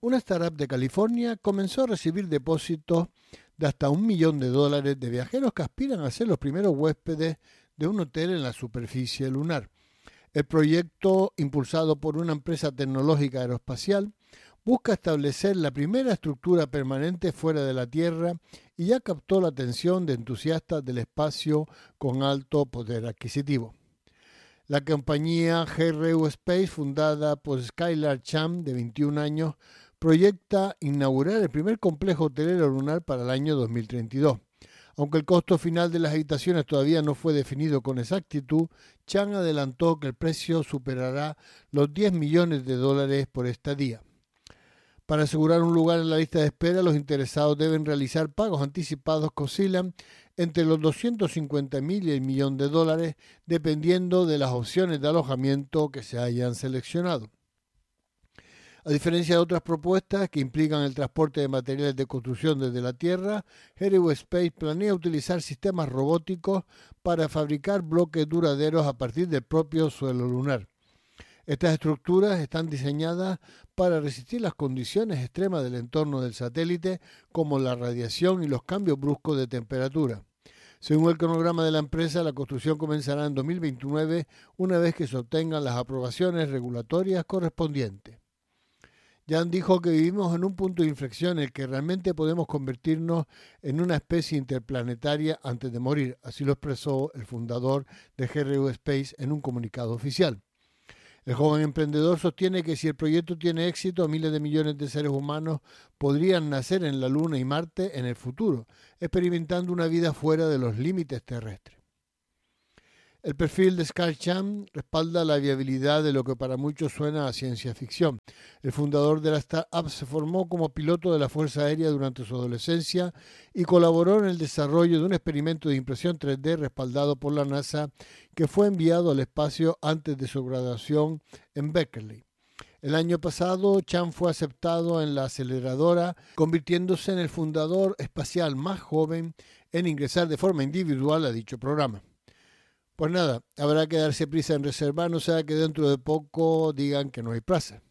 una startup de California comenzó a recibir depósitos de hasta $1 millón de viajeros que aspiran a ser los primeros huéspedes de un hotel en la superficie lunar. El proyecto, impulsado por una empresa tecnológica aeroespacial, busca establecer la primera estructura permanente fuera de la Tierra y ya captó la atención de entusiastas del espacio con alto poder adquisitivo. La compañía GRU Space, fundada por Skylar Cham, de 21 años, proyecta inaugurar el primer complejo hotelero lunar para el año 2032. Aunque el costo final de las habitaciones todavía no fue definido con exactitud, Cham adelantó que el precio superará los $10 millones por estadía. Para asegurar un lugar en la lista de espera, los interesados deben realizar pagos anticipados que oscilan entre los $250,000 y el $1 millón, dependiendo de las opciones de alojamiento que se hayan seleccionado. A diferencia de otras propuestas que implican el transporte de materiales de construcción desde la Tierra, GRU Space planea utilizar sistemas robóticos para fabricar bloques duraderos a partir del propio suelo lunar. Estas estructuras están diseñadas para resistir las condiciones extremas del entorno del satélite, como la radiación y los cambios bruscos de temperatura. Según el cronograma de la empresa, la construcción comenzará en 2029, una vez que se obtengan las aprobaciones regulatorias correspondientes. Jan dijo que vivimos en un punto de inflexión en el que realmente podemos convertirnos en una especie interplanetaria antes de morir, así lo expresó el fundador de GRU Space en un comunicado oficial. El joven emprendedor sostiene que si el proyecto tiene éxito, miles de millones de seres humanos podrían nacer en la Luna y Marte en el futuro, experimentando una vida fuera de los límites terrestres. El perfil de Skylar Cham respalda la viabilidad de lo que para muchos suena a ciencia ficción. El fundador de la startup se formó como piloto de la Fuerza Aérea durante su adolescencia y colaboró en el desarrollo de un experimento de impresión 3D respaldado por la NASA que fue enviado al espacio antes de su graduación en Berkeley. El año pasado, Cham fue aceptado en la aceleradora, convirtiéndose en el fundador espacial más joven en ingresar de forma individual a dicho programa. Pues nada, habrá que darse prisa en reservar, no sea que dentro de poco digan que no hay plaza.